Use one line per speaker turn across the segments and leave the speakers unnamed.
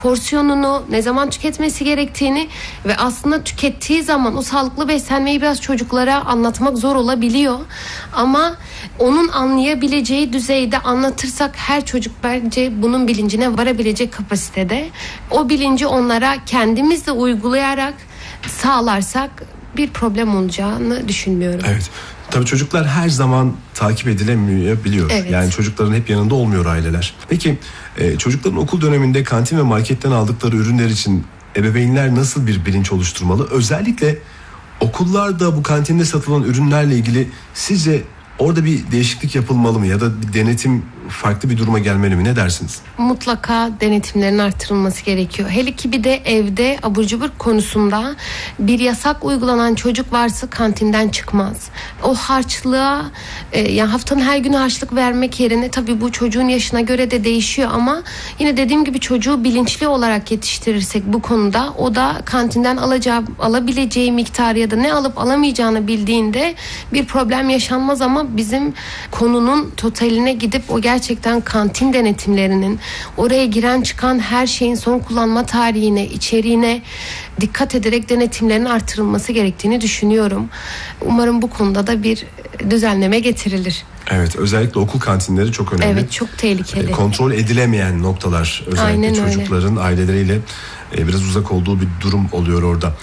porsiyonunu, ne zaman tüketmesi gerektiğini ve aslında tükettiği zaman o sağlıklı beslenmeyi biraz çocuklara anlatmak zor olabiliyor. Ama onun anlayabileceği düzeyde anlatırsak her çocuk bence bunun bilincine varabilecek kapasitede. O bilinci onlara kendimiz de uygulayarak sağlarsak bir problem olacağını düşünmüyorum.
Evet. Tabii çocuklar her zaman takip edilemeyebiliyor.
Evet.
Yani çocukların hep yanında olmuyor aileler. Peki çocukların okul döneminde kantin ve marketten aldıkları ürünler için ebeveynler nasıl bir bilinç oluşturmalı? Özellikle okullarda bu kantinde satılan ürünlerle ilgili sizce orada bir değişiklik yapılmalı mı? Ya da bir denetim farklı bir duruma gelmeli mi? Ne dersiniz?
Mutlaka denetimlerin artırılması gerekiyor. Hele ki bir de evde abur cubur konusunda bir yasak uygulanan çocuk varsa kantinden çıkmaz. O harçlığa yani haftanın her günü harçlık vermek yerine tabii bu çocuğun yaşına göre de değişiyor ama yine dediğim gibi çocuğu bilinçli olarak yetiştirirsek bu konuda o da kantinden alabileceği miktarı ya da ne alıp alamayacağını bildiğinde bir problem yaşanmaz ama bizim konunun totaline gidip o gerçekten kantin denetimlerinin oraya giren çıkan her şeyin son kullanma tarihine, içeriğine dikkat ederek denetimlerin artırılması gerektiğini düşünüyorum. Umarım bu konuda da bir düzenleme getirilir.
Evet, özellikle okul kantinleri çok önemli.
Evet, çok tehlikeli.
Kontrol edilemeyen noktalar, özellikle
aynen
çocukların
öyle.
Aileleriyle biraz uzak olduğu bir durum oluyor orada.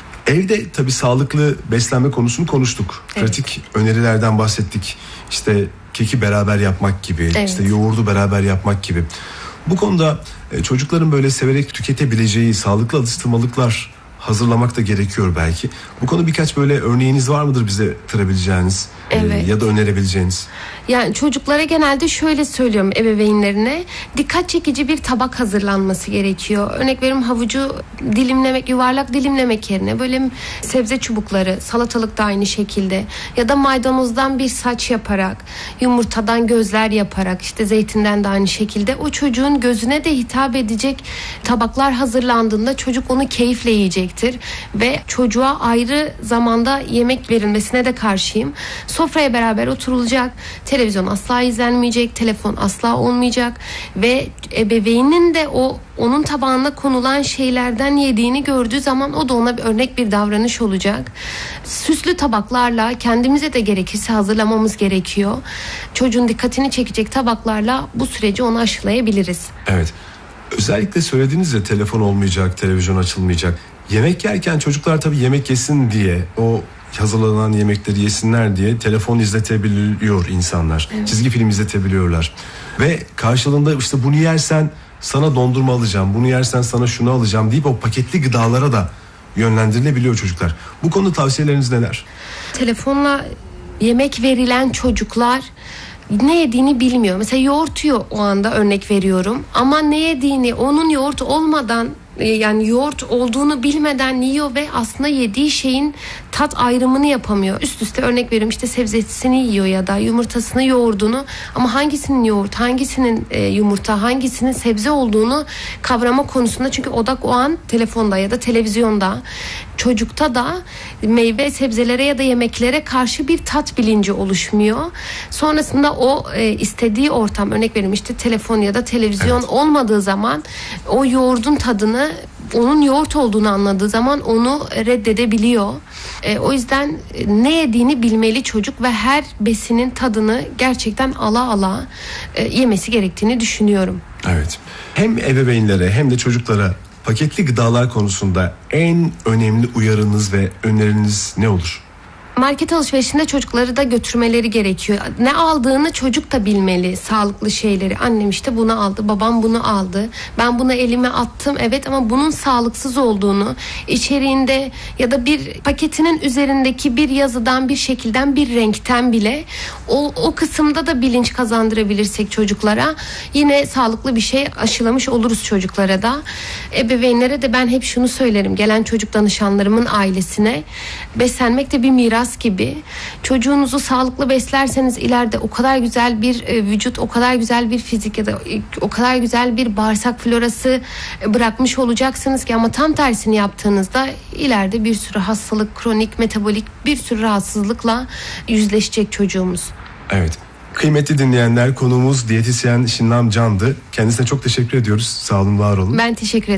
Evde tabii sağlıklı beslenme konusunu konuştuk.
Evet.
Pratik önerilerden bahsettik. İşte keki beraber yapmak gibi,
evet.
işte yoğurdu beraber yapmak gibi. Bu konuda çocukların böyle severek tüketebileceği sağlıklı atıştırmalıklar hazırlamak da gerekiyor belki. Bu konu birkaç böyle örneğiniz var mıdır bize aktarabileceğiniz
Evet.
ya da önerebileceğiniz?
Yani çocuklara genelde şöyle söylüyorum ebeveynlerine, dikkat çekici bir tabak hazırlanması gerekiyor. Örnek veriyorum, havucu dilimlemek, yuvarlak dilimlemek yerine böyle sebze çubukları, salatalık da aynı şekilde ya da maydanozdan bir saç yaparak, yumurtadan gözler yaparak, işte zeytinden de aynı şekilde o çocuğun gözüne de hitap edecek tabaklar hazırlandığında çocuk onu keyifle yiyecektir ve çocuğa ayrı zamanda yemek verilmesine de karşıyım. Sofraya beraber oturulacak, televizyon asla izlenmeyecek, telefon asla olmayacak ve ebeveynin de onun tabağına konulan şeylerden yediğini gördüğü zaman o da ona bir örnek bir davranış olacak. Süslü tabaklarla kendimize de gerekirse hazırlamamız gerekiyor. Çocuğun dikkatini çekecek tabaklarla bu süreci ona aşılayabiliriz.
Evet. Özellikle söylediğiniz ya, telefon olmayacak, televizyon açılmayacak. Yemek yerken çocuklar tabii yemek yesin diye, o hazırlanan yemekleri yesinler diye telefon izletebiliyor insanlar. Evet. Çizgi film izletebiliyorlar. Ve karşılığında işte bunu yersen sana dondurma alacağım, bunu yersen sana şunu alacağım deyip o paketli gıdalara da yönlendirilebiliyor çocuklar. Bu konuda tavsiyeleriniz neler?
Telefonla yemek verilen çocuklar ne yediğini bilmiyor. Mesela yoğurt yiyor o anda, örnek veriyorum. Ama ne yediğini, onun yoğurt olmadan, yani yoğurt olduğunu bilmeden yiyor ve aslında yediği şeyin tat ayrımını yapamıyor. Üst üste örnek veriyorum, işte sebzesini yiyor ya da yumurtasını, yoğurdunu, ama hangisinin yoğurt, hangisinin yumurta, hangisinin sebze olduğunu kavrama konusunda, çünkü odak o an telefonda ya da televizyonda. Çocukta da meyve, sebzelere ya da yemeklere karşı bir tat bilinci oluşmuyor. Sonrasında o istediği ortam, örnek veriyorum işte telefon ya da televizyon evet. olmadığı zaman o yoğurdun tadını, onun yoğurt olduğunu anladığı zaman onu reddedebiliyor. O yüzden ne yediğini bilmeli çocuk ve her besinin tadını gerçekten ala yemesi gerektiğini düşünüyorum.
Evet. Hem ebeveynlere hem de çocuklara paketli gıdalar konusunda en önemli uyarınız ve öneriniz ne olur?
Market alışverişinde çocukları da götürmeleri gerekiyor. Ne aldığını çocuk da bilmeli, sağlıklı şeyleri. Annem işte bunu aldı, babam bunu aldı. Ben bunu elime attım, evet, ama bunun sağlıksız olduğunu, içeriğinde ya da bir paketinin üzerindeki bir yazıdan, bir şekilden, bir renkten bile o kısımda da bilinç kazandırabilirsek çocuklara, yine sağlıklı bir şey aşılamış oluruz çocuklara da. Ebeveynlere de ben hep şunu söylerim, gelen çocuk danışanlarımın ailesine: beslenmek de bir miras gibi. Çocuğunuzu sağlıklı beslerseniz ileride o kadar güzel bir vücut, o kadar güzel bir fizik ya da o kadar güzel bir bağırsak florası bırakmış olacaksınız ki, ama tam tersini yaptığınızda ileride bir sürü hastalık, kronik, metabolik bir sürü rahatsızlıkla yüzleşecek çocuğumuz.
Evet. Kıymetli dinleyenler, konuğumuz diyetisyen Şinam Can'dı. Kendisine çok teşekkür ediyoruz. Sağ olun, var olun.
Ben teşekkür ederim.